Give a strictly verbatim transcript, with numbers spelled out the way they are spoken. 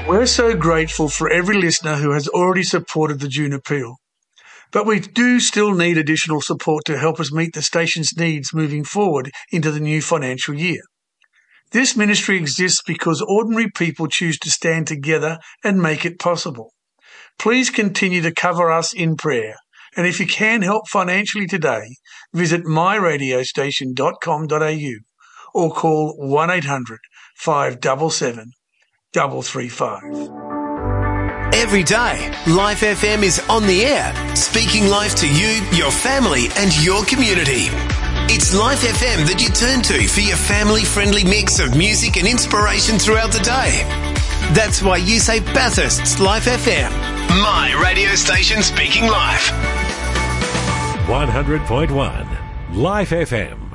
We're so grateful for every listener who has already supported the June Appeal. But we do still need additional support to help us meet the station's needs moving forward into the new financial year. This ministry exists because ordinary people choose to stand together and make it possible. Please continue to cover us in prayer. And if you can help financially today, visit my radio station dot com dot a u or call one eight hundred, five seven seven, three three five. Every day, Life F M is on the air, speaking life to you, your family and your community. It's Life F M that you turn to for your family-friendly mix of music and inspiration throughout the day. That's why you say Bathurst's Life F M. My radio station speaking life. one hundred point one Life F M.